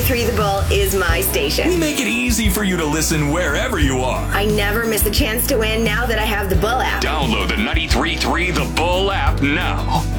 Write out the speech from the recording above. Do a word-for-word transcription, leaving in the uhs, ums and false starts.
ninety-three The Bull is my station. We make it easy for you to listen wherever you are. I never miss a chance to win now that I have the Bull app. Download the ninety-three point three The Bull app now.